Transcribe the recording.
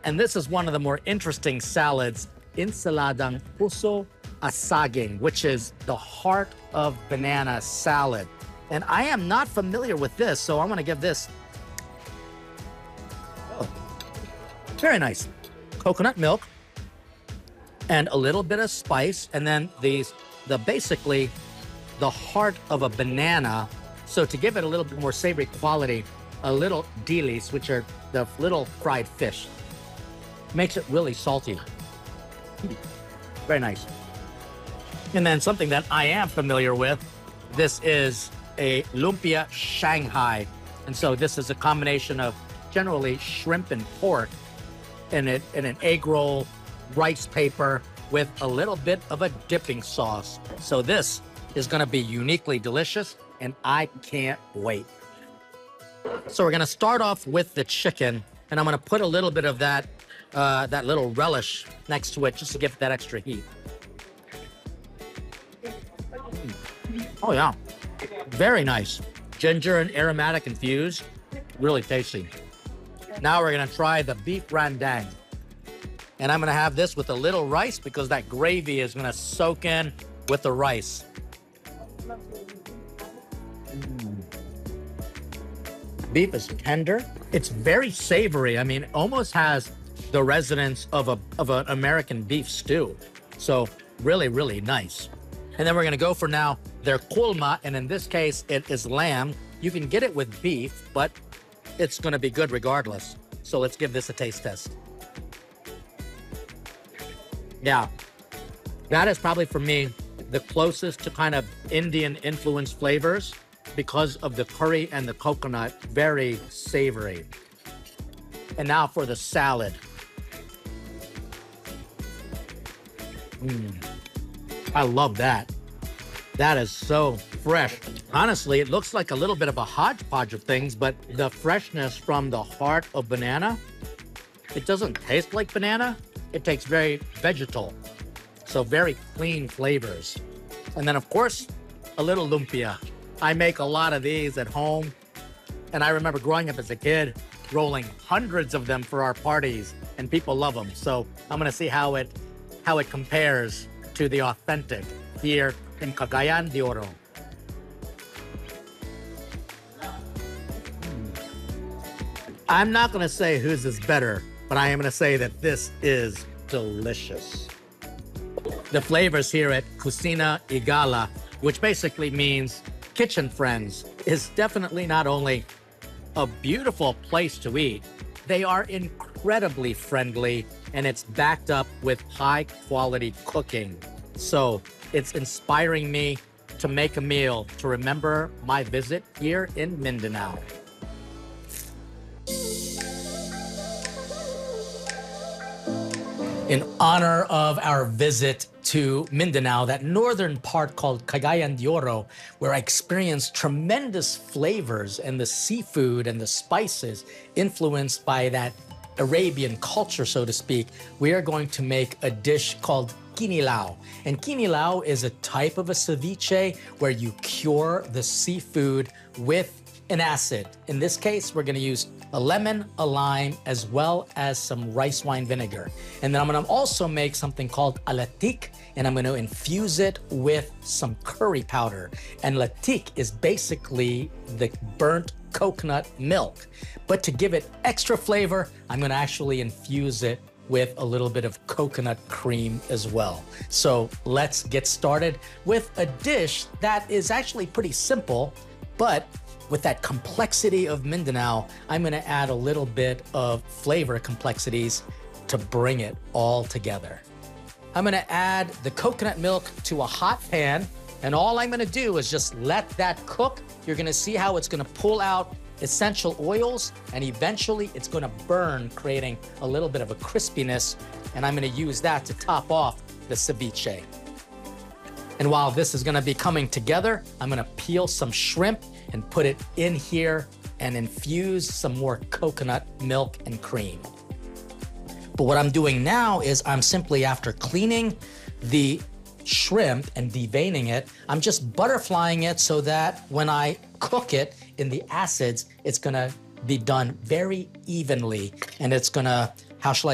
And this is one of the more interesting salads, ensaladang puso asaging, which is the heart of banana salad. And I am not familiar with this, so I'm gonna give this, oh, very nice. Coconut milk and a little bit of spice, and then basically the heart of a banana. So to give it a little bit more savory quality, a little dilis, which are the little fried fish, makes it really salty. Very nice. And then something that I am familiar with, this is a lumpia Shanghai. And so this is a combination of generally shrimp and pork in an egg roll, rice paper with a little bit of a dipping sauce. So this is gonna be uniquely delicious, and I can't wait. So we're gonna start off with the chicken, and I'm gonna put a little bit of that little relish next to it just to give it that extra heat. Oh yeah, very nice. Ginger and aromatic infused, really tasty. Now we're gonna try the beef rendang. And I'm gonna have this with a little rice because that gravy is gonna soak in with the rice. Beef is tender. It's very savory. I mean, it almost has the resonance of an American beef stew. So really, really nice. And then we're gonna go for now their kulma, and in this case, it is lamb. You can get it with beef, but it's gonna be good regardless. So let's give this a taste test. Yeah, that is probably for me the closest to kind of Indian influenced flavors because of the curry and the coconut, very savory. And now for the salad. I love that. That is so fresh. Honestly, it looks like a little bit of a hodgepodge of things, but the freshness from the heart of banana, it doesn't taste like banana. It tastes very vegetal. So very clean flavors. And then of course, a little lumpia. I make a lot of these at home. And I remember growing up as a kid, rolling hundreds of them for our parties, and people love them. So I'm gonna see how it compares to the authentic here in Cagayan de Oro. I'm not gonna say whose is better, but I am gonna say that this is delicious. The flavors here at Cucina Igala, which basically means kitchen friends, is definitely not only a beautiful place to eat, they are incredibly friendly, and it's backed up with high quality cooking. So it's inspiring me to make a meal to remember my visit here in Mindanao. In honor of our visit to Mindanao, that northern part called Cagayan de Oro, where I experienced tremendous flavors and the seafood and the spices influenced by that Arabian culture, so to speak, we are going to make a dish called kinilaw. And kinilaw is a type of a ceviche where you cure the seafood with an acid. In this case, we're gonna use a lemon, a lime, as well as some rice wine vinegar. And then I'm gonna also make something called alatik, and I'm gonna infuse it with some curry powder. And latik is basically the burnt coconut milk. But to give it extra flavor, I'm gonna actually infuse it with a little bit of coconut cream as well. So let's get started with a dish that is actually pretty simple, but with that complexity of Mindanao, I'm gonna add a little bit of flavor complexities to bring it all together. I'm gonna add the coconut milk to a hot pan, and all I'm gonna do is just let that cook. You're gonna see how it's gonna pull out essential oils, and eventually it's gonna burn, creating a little bit of a crispiness, and I'm gonna use that to top off the ceviche. And while this is gonna be coming together, I'm gonna peel some shrimp and put it in here and infuse some more coconut milk and cream. But what I'm doing now is I'm simply, after cleaning the shrimp and deveining it, I'm just butterflying it so that when I cook it in the acids, it's gonna be done very evenly, and it's gonna, how shall I